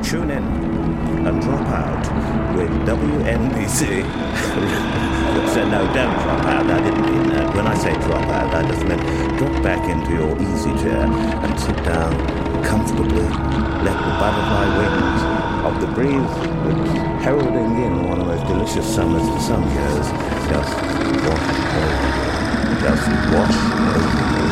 tune in and drop out with WNBC. So no, don't drop out. I didn't mean that. When I say drop out, I just meant drop back into your easy chair and sit down comfortably. Let the butterfly wings of the breeze heralding in one of the most delicious summers the sun goes just wash over. Just wash over.